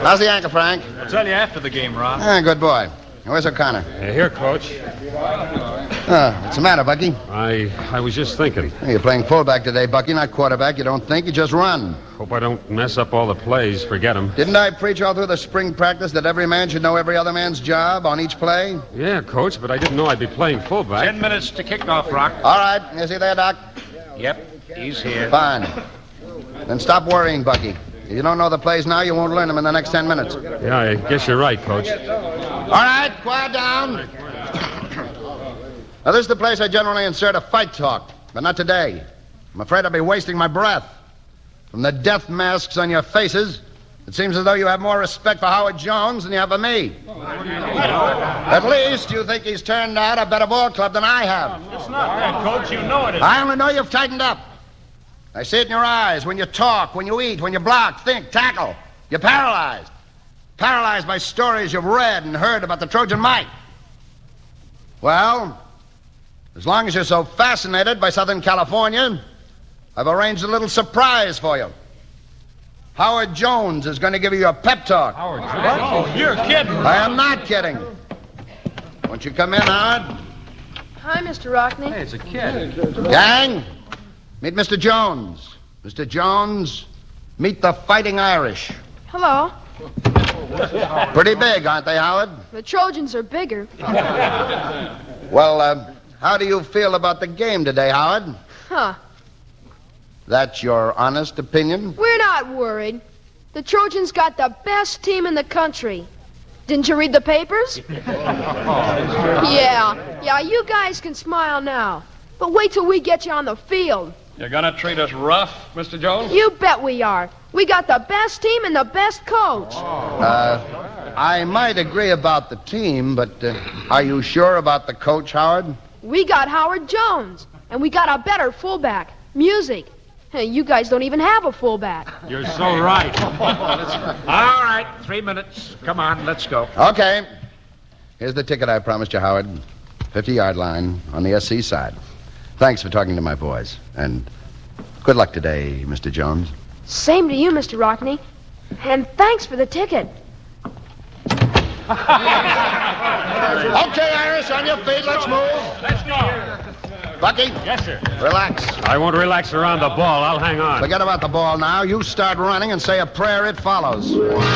How's the ankle, Frank? I'll tell you after the game, Rob. Good boy. Where's O'Connor? Here, Coach. What's the matter, Bucky? I was just thinking. You're playing fullback today, Bucky, not quarterback. You don't think, you just run. Hope I don't mess up all the plays. Forget them. Didn't I preach all through the spring practice that every man should know every other man's job on each play? Yeah, Coach, but I didn't know I'd be playing fullback. 10 minutes to kick off, Rock. All right. Is he there, Doc? Yep, he's here. Fine. Then stop worrying, Bucky. If you don't know the plays now, you won't learn them in the next 10 minutes. Yeah, I guess you're right, Coach. All right, quiet down. Now, this is the place I generally insert a fight talk, but not today. I'm afraid I'll be wasting my breath. From the death masks on your faces, it seems as though you have more respect for Howard Jones than you have for me. At least you think he's turned out a better ball club than I have. It's not that, Coach. You know it is. I only know you've tightened up. I see it in your eyes when you talk, when you eat, when you block, think, tackle. You're paralyzed. Paralyzed by stories you've read and heard about the Trojan might. Well, as long as you're so fascinated by Southern California, I've arranged a little surprise for you. Howard Jones is going to give you a pep talk. Howard Jones? Oh, you're kidding. I am not kidding. Won't you come in, Howard? Hi, Mr. Rockney. Hey, it's a kid. Gang, meet Mr. Jones. Mr. Jones, meet the Fighting Irish. Hello. Pretty big, aren't they, Howard? The Trojans are bigger. Well, how do you feel about the game today, Howard? Huh. That's your honest opinion? We're not worried. The Trojans got the best team in the country. Didn't you read the papers? Yeah, you guys can smile now. But wait till we get you on the field. You're gonna treat us rough, Mr. Jones? You bet we are. We got the best team and the best coach. I might agree about the team, but are you sure about the coach, Howard? We got Howard Jones, and we got a better fullback, Music. Hey, you guys don't even have a fullback. You're so right. All right, 3 minutes. Come on, let's go. Okay. Here's the ticket I promised you, Howard. 50-yard line on the SC side. Thanks for talking to my boys. And good luck today, Mr. Jones. Same to you, Mr. Rockney. And thanks for the ticket. Okay, Irish, on your feet. Let's move. Let's go. Bucky? Yes, sir. Relax. I won't relax around the ball. I'll hang on. Forget about the ball now. You start running and say a prayer, it follows.